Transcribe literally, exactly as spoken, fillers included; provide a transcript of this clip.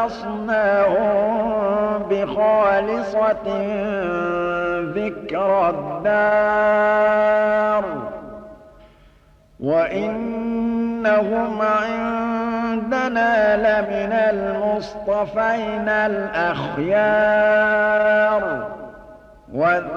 خلصناهم بخالصة ذكرى الدار وإنهم عندنا لمن المصطفين الأخيار